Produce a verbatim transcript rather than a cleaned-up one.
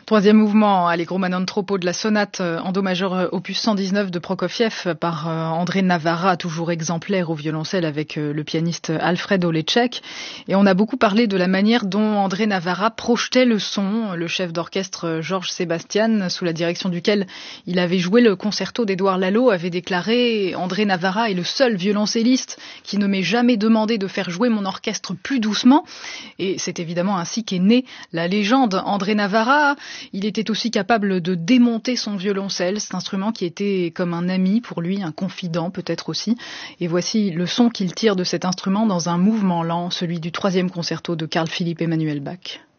Troisième mouvement, Allegro non troppo de la sonate en do majeur opus cent dix-neuf de Prokofiev par André Navarra, toujours exemplaire au violoncelle avec le pianiste Alfredo Lecek. Et on a beaucoup parlé de la manière dont André Navarra projetait le son. Le chef d'orchestre Georges Sébastien, sous la direction duquel il avait joué le concerto d'Édouard Lalo, avait déclaré « André Navarra est le seul violoncelliste qui ne m'ait jamais demandé de faire jouer mon orchestre plus doucement ». Et c'est évidemment ainsi qu'est née la légende André Navarra. Il était aussi capable de démonter son violoncelle, cet instrument qui était comme un ami pour lui, un confident peut-être aussi. Et voici le son qu'il tire de cet instrument dans un mouvement lent, celui du troisième concerto de Carl Philipp Emanuel Bach.